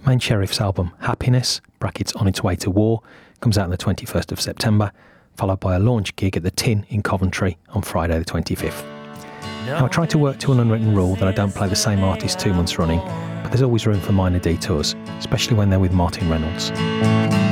Main Sheriff's album Happiness (brackets On Its Way to War) comes out on the 21st of September, followed by a launch gig at the Tin in Coventry on Friday the 25th. Now, I try to work to an unwritten rule that I don't play the same artist 2 months running, but there's always room for minor detours, especially when they're with Martin Reynolds.